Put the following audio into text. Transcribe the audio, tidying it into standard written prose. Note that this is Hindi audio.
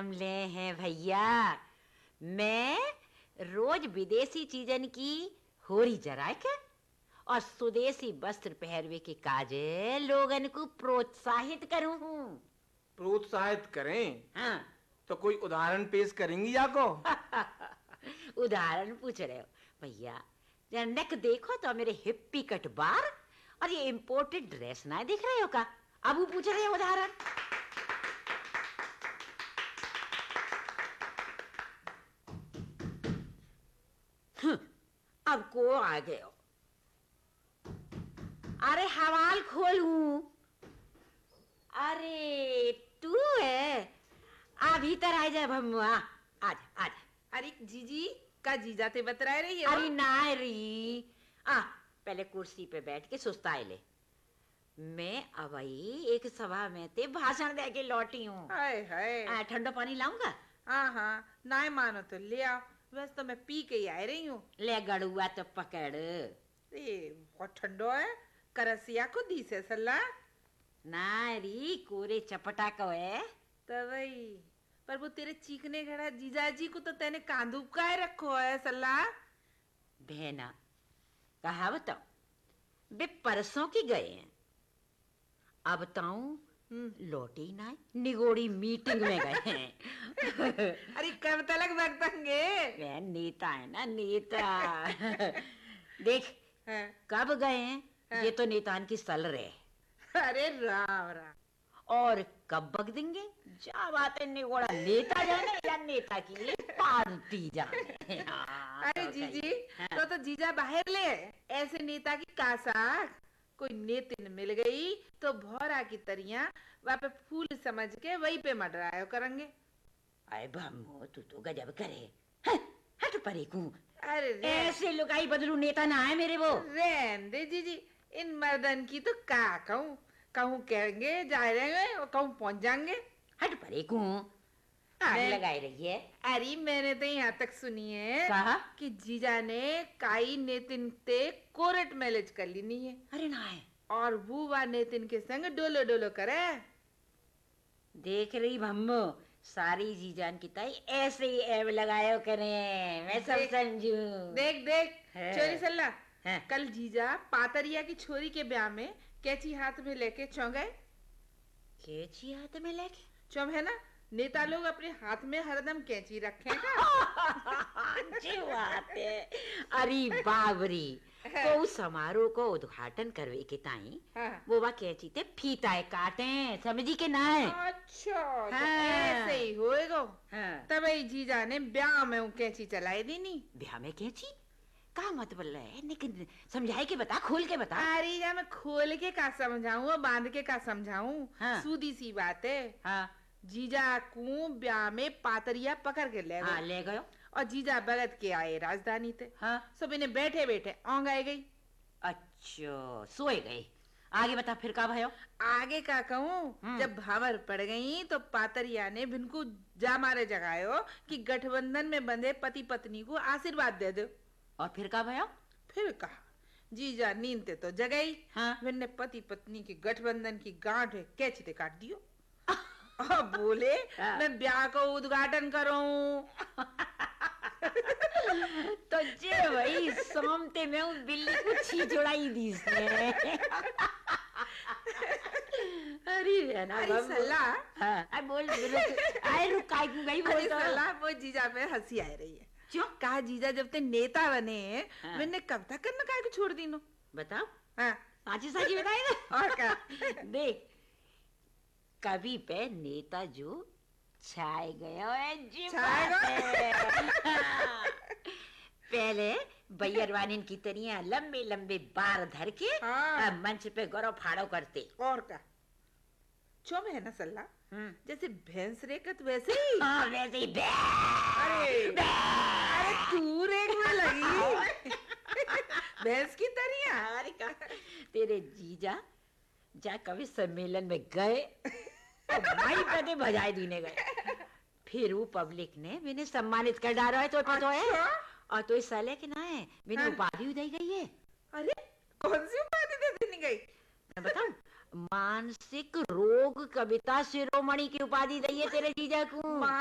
ले हैं भैया। मैं रोज विदेशी चीजन की होरी जराए के और स्वदेशी वस्त्र पहरवे के काजे लोगन को प्रोत्साहित करूं हूं। प्रोत्साहित करें? हाँ। तो कोई उदाहरण पेश करेंगी याको? उदाहरण पूछ रहे हो भैया? नेक देखो तो मेरे हिप्पी कट बार और ये इम्पोर्टेड ड्रेस ना देख रहे हो का? अब वो पूछ रहे हो उदाहरण। अब को आ गए हो? अरे हवाल खोलूं? अरे तू है? आ भीतर आ जा भम्मुआ, आजा आजा। अरे जीजी का जीजा ते बतरा रही है। अरे ना री, पहले कुर्सी पे बैठ के सुस्ताए ले। मैं अबई एक सभा में ते भाषण दे के लौटी हूँ। हाय हाय। ठंडा पानी लाऊंगा? हाँ, ना मानो तो ले आओ, बस तो मैं पी के ही आ रही हूँ। ले गड़ुआ तो पकड़। बहुत ठंडो है, करसिया को दी से सल्ला। ना री, कोरे चपटा को है तवई, पर वो तेरे चीखने खड़ा जीजाजी को तो तेने कांदूप का रखो है सल्ला। बहना कहा बताऊं, बे परसों की गए हैं। अब बताऊं लौटी ना, निगोड़ी मीटिंग में गए हैं। अरे कब तलक भगतंगे? नेता है ना, नेता। देख कब गए हैं, ये तो नेतान की सल रहे। अरे राम राम। और कब बग देंगे, जा बात है, निगोड़ा नेता जाने या नेता की पार्टी जाने। अरे जीजी, तो जीजा बाहर ले, ऐसे नेता की कासाक कोई नेतिन मिल गई तो भौरा की तरिया वहाँ पे फूल समझ के वही पे मडरायो करेंगे। अरे भम्मो तू तो गजब करे। हट परे को। अरे ऐसे लुगाई बदलू नेता ना है मेरे वो। रहन दे जीजी, इन मर्दन की तो का कहूँ, कहूँ कहेंगे जा रहे हैं और कहूँ पहुंच जाएंगे। हट परे को, आग लगाई रही है। अरे मैंने तो यहाँ तक सुनी है कहा कि जीजा ने काई नेतिन ते कोर्ट मैरिज कर ली नहीं है। अरे ना है, और बुआ नेतिन के संग डोलो डोलो करे। देख रही भम्मो, सारी जीजान की ताई ऐसे ही एव लगायो करे, मैं सब समझू। देख देख चोरी सल्ला, कल जीजा पातरिया की छोरी के ब्याह में कैची हाथ में लेके चौ गए। कैची हाथ में लेके चौ है ना, नेता लोग अपने हाथ में हरदम कैची रखेगा। अच्छी बात है। अरे बाबरी, को समारोह को उद्घाटन करवे के ताई वो बा कैची ते फीता काटे, समझी के ना है? अच्छा तो ऐसे ही होएगा। तब जीजा ने ब्याह में वो कैची चलाई दी नहीं। ब्याह में कैची का मतलब है, लेकिन समझाए के बता, खोल के बता। अरे या मैं खोल के का समझाऊं और बांध के का समझाऊं? सीधी सी बात है। जीजा को ब्याह में पातरिया पकड़ के ले गए। ले गयो और जीजा भगत के आए राजधानी थे। सब इन्हें बैठे बैठे औंग आए गई। अच्छा सोए गई। आगे बता फिर का भयो? आगे का कहूँ, जब भावर पड़ गई तो पातरिया ने बिनको जा मारे जगायो कि गठबंधन में बंधे पति पत्नी को आशीर्वाद दे दो। और फिर का भयो? फिर कहा जीजा नींद ते तो जगाई। मैंने पति पत्नी की गठबंधन की गांठ कैची ते काट दियो। और बोले मैं ब्याह को उद्घाटन करूं। तो जे भाई सोमते में उस बिल्ली को छी जुड़ाई दी इसने। अरे ना सल्ला, बोल आए रुकाई को गई बोल तो सल्ला, वो जीजा पे हंसी आ रही है। क्यों? कहा जीजा जब ते नेता बने मैंने कब तक करना काय को छोड़ दी नो? बताओ। साची साची बताएगा। और क्या? देख कभी पे नेता जो छाए गया है जी। पहले बैरवानिन की तरिया लंबे लंबे बार धर के मंच पे गौरव फाड़ो करते। और क्या चो में है ना सल्ला, जैसे भैंस रेकत वैसे ही। वैसे ही अरे तू रेक में लगी भैंस की तरिया। अरे का तेरे जीजा जा कभी सम्मेलन में गए भाई पते बजाए दीने गए, फिर वो पब्लिक ने मैंने सम्मानित कर डाला है तो पता है। और तो इस साले के ना है मैंने उपाधि दी गई है। अरे कौन सी उपाधि दे देनी गई? मैं बताऊं, मानसिक रोग कविता शिरोमणि की उपाधि दी है तेरे जीजा को।